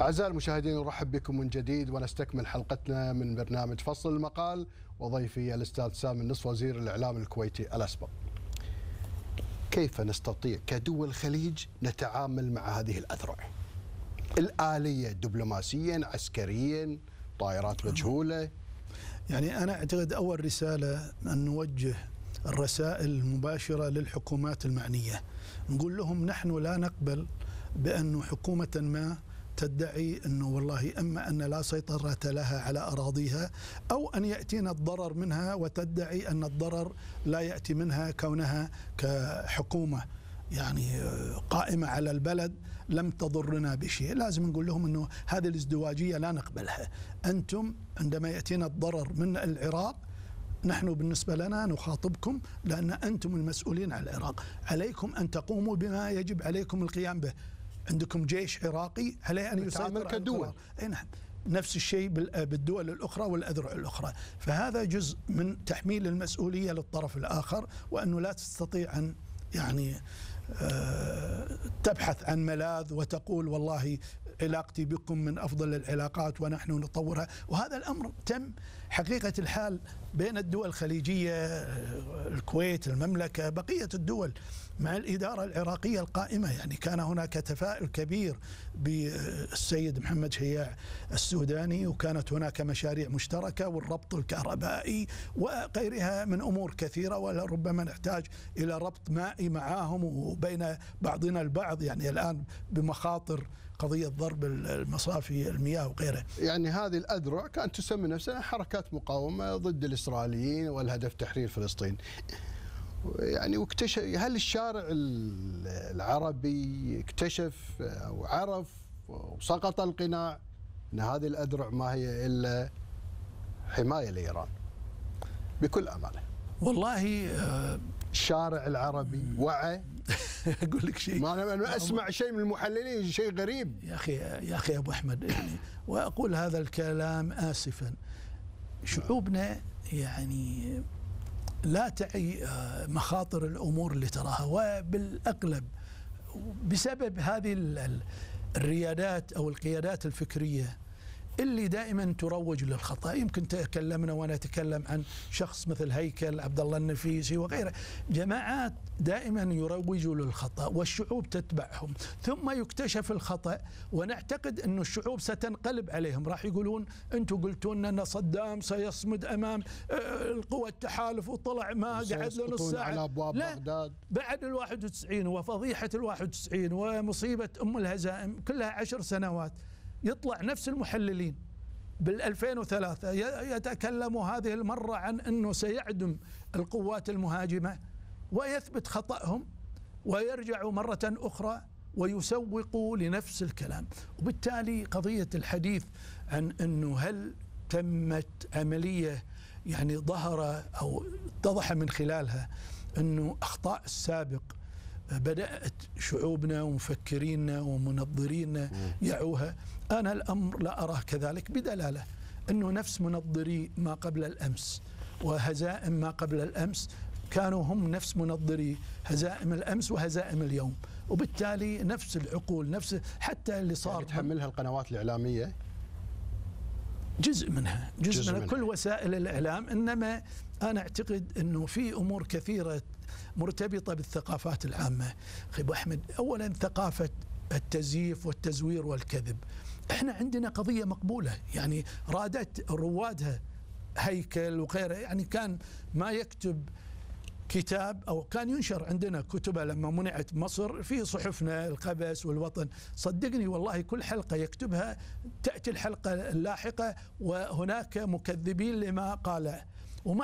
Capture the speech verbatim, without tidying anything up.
أعزائي المشاهدين، نرحب بكم من جديد ونستكمل حلقتنا من برنامج فصل المقال، وضيفي الأستاذ سامي النصف وزير الإعلام الكويتي الأسبق. كيف نستطيع كدول الخليج نتعامل مع هذه الأذرع الآلية دبلوماسيا عسكريا طائرات مجهولة؟ يعني أنا أعتقد أول رسالة أن نوجه الرسائل المباشرة للحكومات المعنية، نقول لهم نحن لا نقبل بأن حكومة ما تدعي أنه والله أما أن لا سيطرة لها على أراضيها، أو أن يأتينا الضرر منها وتدعي أن الضرر لا يأتي منها كونها كحكومة يعني قائمة على البلد لم تضرنا بشيء. لازم نقول لهم أنه هذه الازدواجية لا نقبلها. أنتم عندما يأتينا الضرر من العراق، نحن بالنسبة لنا نخاطبكم لأن أنتم المسؤولين عن العراق، عليكم أن تقوموا بما يجب عليكم القيام به. عندكم جيش عراقي عليه أن يسيطر كدول. أي نعم، نفس الشيء بالدول الأخرى والأذرع الأخرى. فهذا جزء من تحميل المسؤولية للطرف الآخر، وأنه لا تستطيع أن يعني تبحث عن ملاذ وتقول والله علاقتي بكم من أفضل العلاقات ونحن نطورها. وهذا الأمر تم حقيقة الحال بين الدول الخليجية، الكويت، المملكة، بقية الدول مع الإدارة العراقية القائمة. يعني كان هناك تفاؤل كبير بالسيد محمد شياع السوداني، وكانت هناك مشاريع مشتركة والربط الكهربائي وغيرها من أمور كثيرة، ولربما نحتاج إلى ربط مائي معهم وبين بعضنا البعض، يعني الآن بمخاطر قضية ضرب المصافي المياه وغيرها. يعني هذه الأذرع كانت تسمي نفسها حركات مقاومة ضد الإسرائيليين والهدف تحرير فلسطين. يعني واكتشف، هل الشارع العربي اكتشف أو عرف وسقط القناع أن هذه الأذرع ما هي إلا حماية لإيران بكل أمانة؟ والله الشارع العربي وعى. أقول لك شيء، ما أنا أسمع شيء من المحللين شيء غريب يا أخي يا أخي أبو أحمد، يعني وأقول هذا الكلام آسفا. شعوبنا يعني لا تعي مخاطر الأمور اللي تراها، وبالأغلب بسبب هذه الريادات أو القيادات الفكرية اللي دائما تروج للخطأ. يمكن تكلمنا وانا اتكلم عن شخص مثل هيكل عبد الله النفيسي وغيره، جماعات دائما يروجوا للخطأ والشعوب تتبعهم، ثم يكتشف الخطأ ونعتقد أن الشعوب ستنقلب عليهم. راح يقولون أنتم قلتوا لنا أن صدام سيصمد أمام القوى التحالف وطلع ما قعد له نص ساعة على أبواب لا بغداد بعد الواحد وتسعين وفضيحة الواحد وتسعين ومصيبة أم الهزائم كلها عشر سنوات. يطلع نفس المحللين بالألفين وثلاثة يتكلموا هذه المرة عن أنه سيعدم القوات المهاجمة، ويثبت خطأهم ويرجعوا مرة أخرى ويسوقوا لنفس الكلام. وبالتالي قضية الحديث عن أنه هل تمت عملية يعني ظهر أو اتضح من خلالها أنه أخطاء السابق بدأت شعوبنا ومفكرينا ومنظرينا يعوها، أنا الأمر لا أراه كذلك، بدلالة أنه نفس منظري ما قبل الأمس وهزائم ما قبل الأمس كانوا هم نفس منظري هزائم الأمس وهزائم اليوم. وبالتالي نفس العقول، نفس حتى اللي صار يعني تحملها القنوات الإعلامية جزء منها جزء, جزء منها, منها كل وسائل الإعلام. إنما أنا أعتقد أنه في أمور كثيرة مرتبطة بالثقافات العامة. أخي أبو أحمد، أولا ثقافة التزييف والتزوير والكذب. إحنا عندنا قضية مقبولة، يعني رادت روادها هيكل وغيره، يعني كان ما يكتب كتاب أو كان ينشر عندنا كتبه لما منعت مصر في صحفنا القبس والوطن. صدقني والله كل حلقة يكتبها تأتي الحلقة اللاحقة وهناك مكذبين لما قاله.